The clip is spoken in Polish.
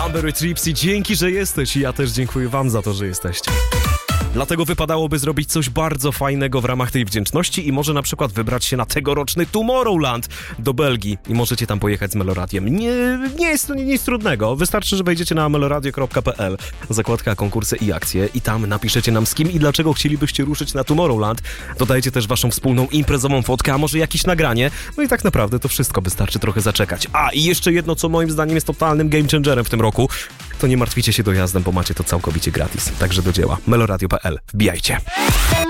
Cranberry Tripsy, dzięki, że jesteś i ja też dziękuję wam za to, że jesteście. Dlatego wypadałoby zrobić coś bardzo fajnego w ramach tej wdzięczności i może na przykład wybrać się na tegoroczny Tomorrowland do Belgii i możecie tam pojechać z Meloradiem. Nie jest to nic trudnego, wystarczy, że wejdziecie na meloradio.pl, zakładka konkursy i akcje i tam napiszecie nam z kim i dlaczego chcielibyście ruszyć na Tomorrowland. Dodajcie też waszą wspólną imprezową fotkę, a może jakieś nagranie. No i tak naprawdę to wszystko, wystarczy trochę zaczekać. A i jeszcze jedno, co moim zdaniem jest totalnym game changerem w tym roku, to nie martwicie się dojazdem, bo macie to całkowicie gratis. Także do dzieła. meloradio.pl. Wbijajcie.